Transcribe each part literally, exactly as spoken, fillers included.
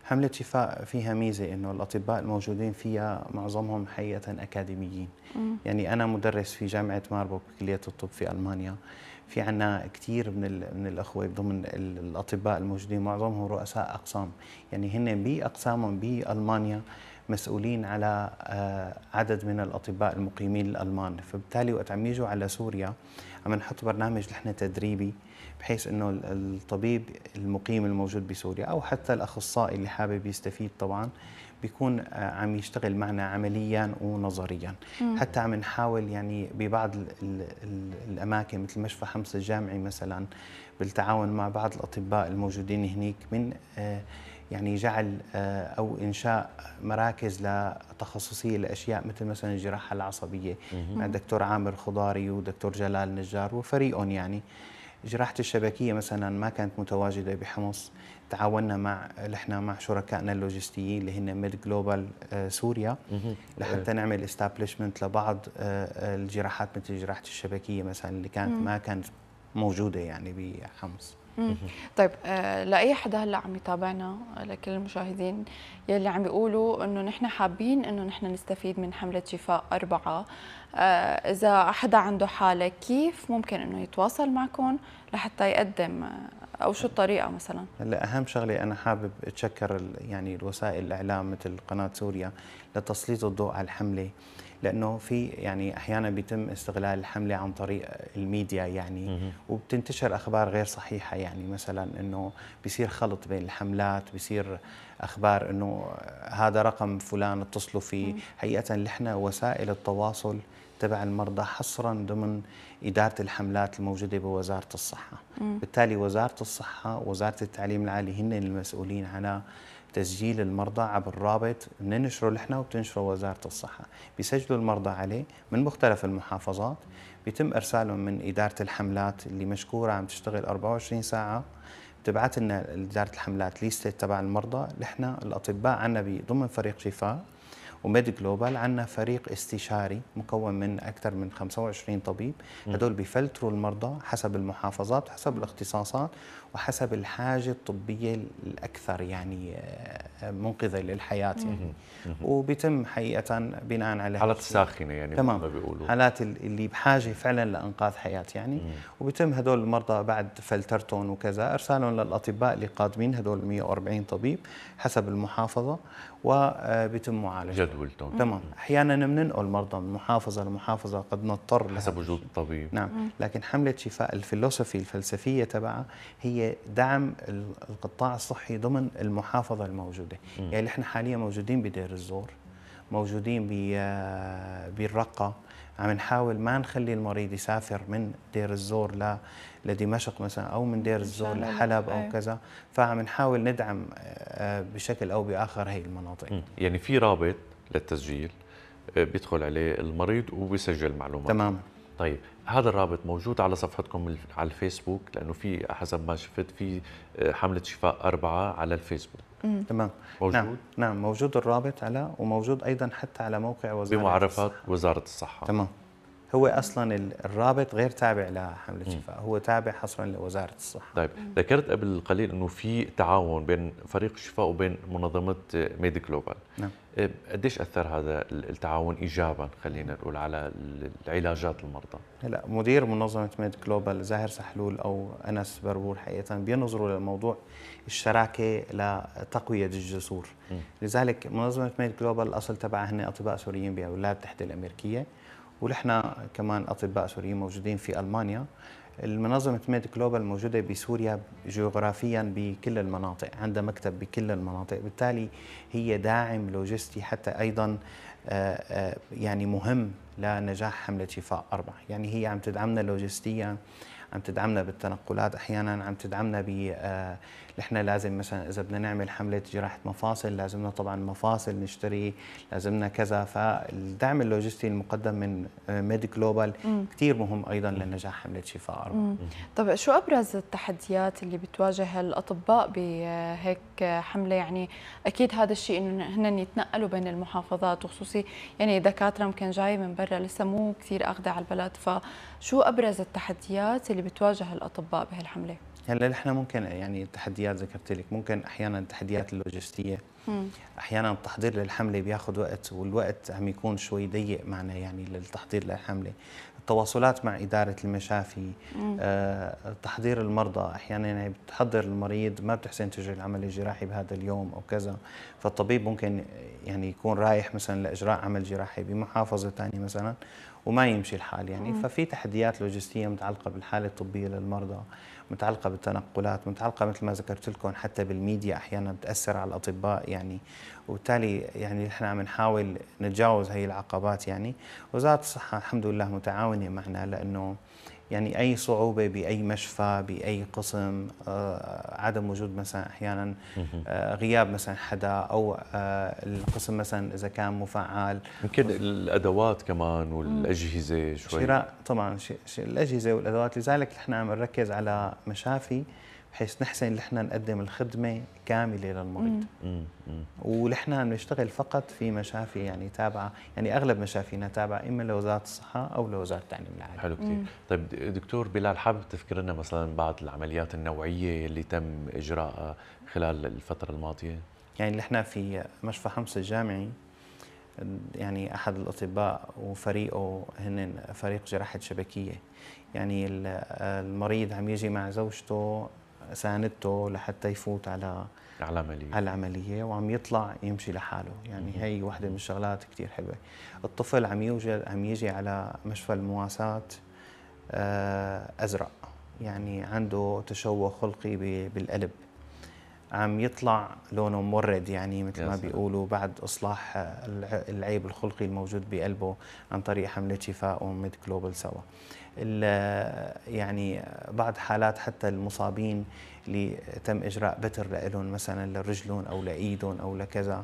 حملة شفاء فيها ميزة إنه الأطباء الموجودين فيها معظمهم حقيقة أكاديميين. مم. يعني أنا مدرس في جامعة ماربورغ بكلية الطب في ألمانيا، في عنا كثير من من الأخوة ضمن الأطباء الموجودين معظمهم رؤساء أقسام، يعني هن بأقسامهم بألمانيا مسؤولين على عدد من الأطباء المقيمين الألمان، فبالتالي وقت عم يجوا على سوريا عم نحط برنامج نحن تدريبي بحيث انه الطبيب المقيم الموجود بسوريا او حتى الاخصائي اللي حابب يستفيد طبعا بيكون عم يشتغل معنا عمليا ونظريا. مم. حتى عم نحاول يعني ببعض ال ال ال الاماكن مثل مشفى حمص الجامعي مثلا بالتعاون مع بعض الاطباء الموجودين هنيك من يعني جعل او انشاء مراكز لتخصصيه لاشياء مثل مثلا الجراحه العصبيه مع الدكتور عامر خضاري ودكتور جلال نجار وفريقهم. يعني جراحة الشبكية مثلا ما كانت متواجدة بحمص، تعاوننا مع نحن مع شركائنا اللوجستيين اللي هن ميد جلوبال سوريا لحتى نعمل استابليشمنت لبعض الجراحات مثل جراحة الشبكية مثلا اللي كانت ما كانت موجودة يعني بحمص. مم. طيب آه لاي حدا هلا عم يتابعنا، لكل المشاهدين يلي عم بيقولوا انه نحن حابين انه نحن نستفيد من حمله شفاء أربعة، آه اذا حدا عنده حاله كيف ممكن انه يتواصل معكم لحتى يقدم، او شو الطريقه مثلا؟ هلا اهم شغله انا حابب اتشكر يعني الوسائل الاعلام مثل قناه سوريا لتسليط الضوء على الحمله، لانه في يعني احيانا بيتم استغلال الحمله عن طريق الميديا يعني وبتنتشر اخبار غير صحيحه، يعني مثلا انه بيصير خلط بين الحملات، بيصير اخبار انه هذا رقم فلان اتصلوا فيه. حقيقه نحن وسائل التواصل تبع المرضى حصرا ضمن إدارة الحملات الموجودة بوزارة الصحة. مم. بالتالي وزارة الصحة ووزارة التعليم العالي هن المسؤولين على تسجيل المرضى عبر رابط بننشره نحن وبتنشره وزارة الصحة، بيسجلوا المرضى عليه من مختلف المحافظات، بيتم إرسالهم من إدارة الحملات اللي مشكورة عم تشتغل أربعة وعشرين ساعة، بتبعت لنا إدارة الحملات ليستة تبع المرضى. نحن الأطباء عنا ضمن فريق شفاء وميد جلوبال عندنا فريق استشاري مكون من أكثر من خمسة وعشرين طبيب، هدول بيفلتروا المرضى حسب المحافظات وحسب الاختصاصات وحسب الحاجة الطبية الأكثر يعني منقذة للحياة يعني. وبيتم حقيقة بناء على حالات الساخنة يعني تمام ما بيقولوا حالات اللي بحاجة فعلا لإنقاذ حياة يعني. مم. وبيتم هدول المرضى بعد فلترتهم وكذا إرسالهم للأطباء اللي قادمين هدول مئة وأربعين طبيب حسب المحافظة وبيتم معالجتهم جدولتهم. تمام. أحيانا بننقل مرضى من محافظة لمحافظة قد نضطر حسب وجود الطبيب. نعم. مم. لكن حملة شفاء الفلسفي الفلسفية تبعها هي دعم القطاع الصحي ضمن المحافظة الموجودة. مم. يعني احنا حاليا موجودين بدير الزور، موجودين بالرقة، عم نحاول ما نخلي المريض يسافر من دير الزور ل لدمشق مثلا او من دير الزور لحلب او كذا، فعم نحاول ندعم بشكل او باخر هي المناطق. يعني في رابط للتسجيل بيدخل عليه المريض وبيسجل معلومات. تمام. طيب هذا الرابط موجود على صفحتكم على الفيسبوك؟ لانه في حسب ما شفت في حملة شفاء أربعة على الفيسبوك. مم. تمام موجود؟ نعم. نعم موجود الرابط على وموجود ايضا حتى على موقع وزارة بمعرفات وزارة الصحة. تمام. هو اصلا الرابط غير تابع لحملة شفاء، هو تابع حصرا لوزارة الصحة. طيب ذكرت قبل قليل انه في تعاون بين فريق شفاء وبين منظمة ميد جلوبال. نعم. قديش اثر هذا التعاون ايجابا خلينا نقول على العلاجات المرضى؟ هلا مدير منظمة ميد جلوبال زاهر سحلول او انس بربور حقيقة بينظروا للموضوع الشراكة لتقوية الجسور. م. لذلك منظمة ميد جلوبال الاصل تبعها هن اطباء سوريين بالولايات المتحدة الامريكية، ونحن كمان أطباء سوريين موجودين في ألمانيا. المنظمة ميد جلوبال موجودة بسوريا جغرافيا بكل المناطق، عندها مكتب بكل المناطق، بالتالي هي داعم لوجستي حتى أيضا يعني مهم لنجاح حملة شفاء أربعة. يعني هي عم تدعمنا لوجستيا، عم تدعمنا بالتنقلات، احيانا عم تدعمنا ب نحن لازم مثلا اذا بدنا نعمل حمله جراحه مفاصل لازمنا طبعا مفاصل نشتري، لازمنا كذا، فالدعم اللوجستي المقدم من ميد جلوبال كثير مهم ايضا لنجاح حمله شفاء أربعة. طب شو ابرز التحديات اللي بتواجه الاطباء بهيك حمله؟ يعني اكيد هذا الشيء انه هن يتنقلوا بين المحافظات، وخصوصي يعني دكاتره ممكن جاي من برا لسه مو كثير اخذه على البلد، فشو ابرز التحديات اللي بتواجه الاطباء بهالحمله؟ هلا نحن ممكن يعني التحديات ذكرت لك، ممكن احيانا التحديات اللوجستيه، احيانا التحضير للحمله بياخذ وقت، والوقت عم يكون شوي ضيق معنا يعني للتحضير للحمله. التواصلات مع اداره المشافي، آه، تحضير المرضى، احيانا يعني بتحضر المريض ما بتحسن تجري العمل الجراحي بهذا اليوم او كذا، فالطبيب ممكن يعني يكون رايح مثلا لاجراء عمل جراحي بمحافظه ثانيه مثلا وما يمشي الحال يعني. مم. ففي تحديات لوجستيه متعلقه بالحاله الطبيه للمرضى، متعلقه بالتنقلات، متعلقه مثل ما ذكرت لكم حتى بالميديا احيانا بتاثر على الاطباء يعني، وبالتالي يعني نحن عم نحاول نتجاوز هي العقبات يعني. وزاره الصحه الحمد لله متعاونه معنا، لانه يعني اي صعوبه باي مشفى باي قسم، آه عدم وجود مثلا احيانا آه غياب مثلا حدا، او آه القسم مثلا اذا كان مفعل، يمكن الادوات كمان والاجهزه شوي، شراء طبعا الاجهزه والادوات. لذلك نحن عم نركز على مشافي بحيث نحسن نحن نقدم الخدمه كامله للمريض. ونحن بنشتغل فقط في مشافي يعني تابعه، يعني اغلب مشافينا تابعه اما لوزاره الصحه او لوزاره التعليم العالي. حلو كثير. طيب دكتور بلال، حابب تذكر لنا مثلا بعض العمليات النوعيه اللي تم اجراءها خلال الفتره الماضيه؟ يعني نحن في مشفى حمص الجامعي، يعني احد الاطباء وفريقه هن فريق جراحه شبكيه، يعني المريض عم يجي مع زوجته ساندته لحتى يفوت على على العمليه على العمليه وعم يطلع يمشي لحاله، يعني هي وحده من الشغلات كثير حلوه. الطفل عم يوجد عم يجي على مشفى المواساة ازرق، يعني عنده تشوه خلقي بالقلب، عم يطلع لونه مورد يعني مثل ما بيقولوا بعد اصلاح العيب الخلقي الموجود بقلبه عن طريق حمله شفاء وميد جلوبال سوا. يعني بعض حالات حتى المصابين اللي تم اجراء بتر لهم مثلا لرجلهم او لايدهم او لكذا،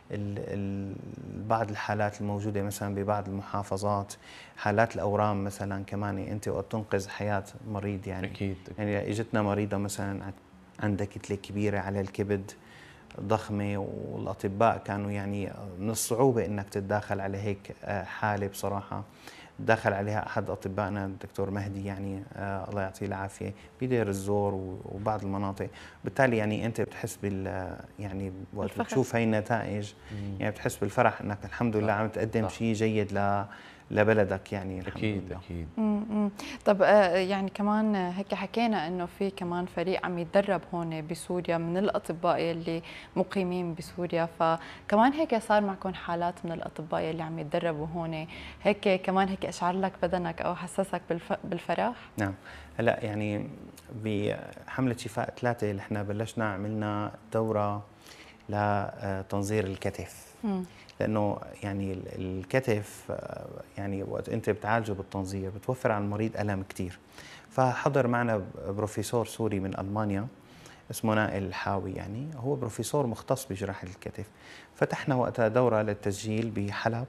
بعض الحالات الموجوده مثلا ببعض المحافظات، حالات الاورام مثلا كمان انت وقت تنقذ حياه مريض يعني. اكيد يعني اجتنا مريضه مثلا عندها كتله كبيره على الكبد ضخمه، والاطباء كانوا يعني من الصعوبه انك تتداخل على هيك حاله بصراحه. دخل عليها احد اطبائنا الدكتور مهدي يعني آه الله يعطيه العافيه بدير الزور وبعض المناطق، بالتالي يعني انت بتحس بال يعني وقت بتشوف هي النتائج يعني بتحس بالفرح انك الحمد لله عم تقدم شيء جيد ل لبلدك يعني. اكيد لله. اكيد. امم طب يعني كمان هيك حكينا انه في كمان فريق عم يتدرب هون بسوريا من الاطباء اللي مقيمين بسوريا، فكمان هيك صار معكم حالات من الاطباء اللي عم يتدربوا هون، هيك كمان هيك اشعر لك بدنك او حسسك بالفرح؟ نعم. هلا يعني بحمله شفاء ثلاثه اللي احنا بلشنا عملنا دوره لتنظير الكتف. مم. لانه يعني الكتف يعني وقت انت بتعالجه بالتنظير بتوفر على المريض الم كثير. فحضر معنا بروفيسور سوري من المانيا اسمه نائل الحاوي، يعني هو بروفيسور مختص بجراحه الكتف. فتحنا وقتها دوره للتسجيل بحلب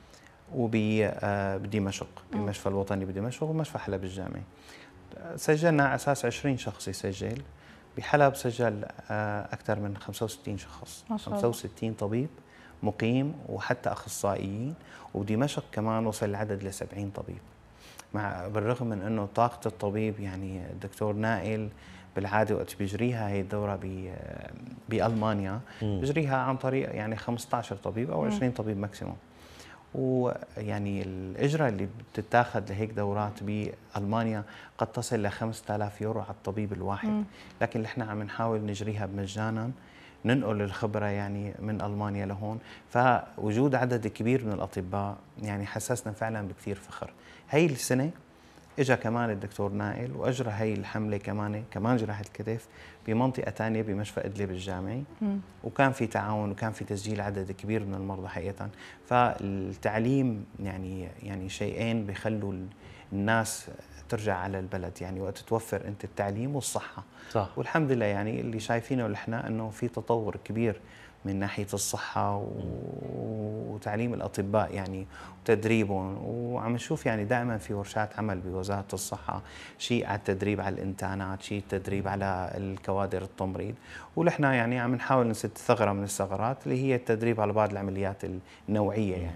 وبدمشق بمشفى الوطني بدمشق ومشفى حلب الجامعي. سجلنا على اساس عشرين شخص يسجل. بحلب سجل اكثر من خمسة وستين شخص، خمسة وستين طبيب مقيم وحتى اخصائيين، وبدمشق كمان وصل العدد ل سبعين طبيب. مع بالرغم من انه طاقه الطبيب يعني الدكتور نائل بالعاده وقت بيجريها هي الدوره بالمانيا بيجريها عن طريق يعني خمسة عشر طبيب او عشرين طبيب ماكسيموم. ويعني الاجره اللي بتتاخذ لهيك دورات بالمانيا قد تصل ل خمسة آلاف يورو على الطبيب الواحد. مم. لكن احنا عم نحاول نجريها مجانا، ننقل الخبره يعني من المانيا لهون. فوجود عدد كبير من الاطباء يعني حسسنا فعلا بكثير فخر. هي السنه اجى كمان الدكتور نائل واجرى هي الحمله كمان كمان جراحه الكتف بمنطقه ثانيه بمشفى ادلب الجامعي. مم. وكان في تعاون وكان في تسجيل عدد كبير من المرضى حقيقه. فالتعليم يعني يعني شيئين بيخلوا الناس ترجع على البلد، يعني وقت توفر انت التعليم والصحه. صح. والحمد لله يعني اللي شايفينه نحن انه في تطور كبير من ناحيه الصحه وتعليم الاطباء يعني وتدريبهم، وعم نشوف يعني دائما في ورشات عمل بوزاره الصحه، شيء على التدريب على الانتانات، شيء التدريب على الكوادر التمريض، ونحن يعني عم نحاول نسد ثغره من الثغرات اللي هي التدريب على بعض العمليات النوعيه يعني.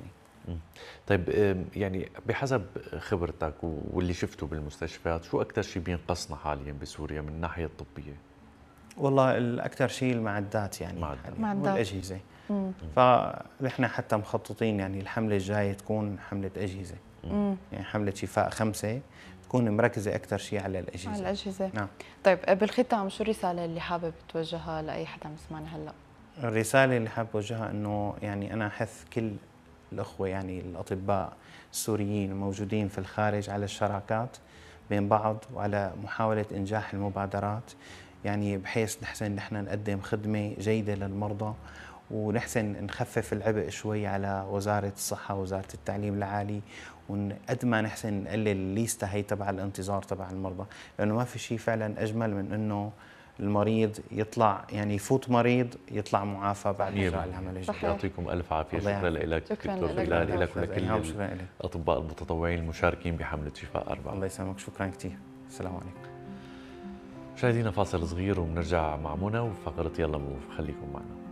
طيب يعني بحسب خبرتك واللي شفته بالمستشفيات، شو أكثر شيء بينقصنا حاليا بسوريا من الناحية الطبية؟ والله الأكثر شيء المعدات يعني معدات. معدات. والأجهزة. فنحن حتى مخططين يعني الحملة الجاية تكون حملة أجهزة. مم. يعني حملة شفاء خمسة تكون مركزة أكثر شيء على الأجهزة. على الأجهزة. نعم. طيب بالختام شو الرسالة اللي حابب توجهها لأي حدا عم يسمعنا هلا؟ الرسالة اللي حابب أوجهها إنه يعني أنا أحث كل الأخوة يعني الأطباء السوريين الموجودين في الخارج على الشراكات بين بعض وعلى محاولة إنجاح المبادرات، يعني بحيث نحسن نحن نقدم خدمة جيدة للمرضى ونحسن نخفف العبء شوي على وزارة الصحة ووزارة التعليم العالي، وقد ما نحسن نقلل الليستة هي تبع الانتظار تبع المرضى، لأنه ما في شيء فعلا أجمل من إنه المريض يطلع يعني يفوت مريض يطلع معافى بعد إجراء العملية الجراحية. يعطيكم ألف عافية. شكرا لك شكرا لك ولكل الأطباء المتطوعين المشاركين بحملة شفاء أربعة. الله يسلمك، شكرا كثير. السلام عليكم. مشاهدينا فاصل صغير وبنرجع مع منى وفقرة يلا موف، خليكم معنا.